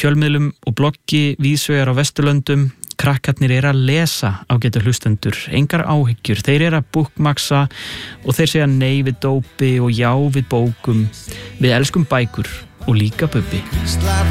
fjölmiðlum og bloggi víðsvegar á Vesturlöndum. Krakkarnir að lesa, ágætu hlustendur, engar áhyggjur. Þeir að bookmarksa og þeir segja nei við dópi og já við bókum. Við elskum bækur og líka Bubbi.